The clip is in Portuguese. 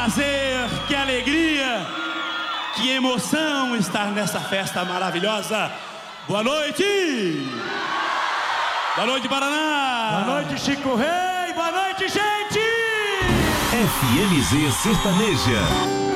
Prazer, que alegria, que emoção estar nessa festa maravilhosa. Boa noite! Boa noite, Paraná! Boa noite, Chico Rei! Boa noite, gente! FMZ Sertaneja.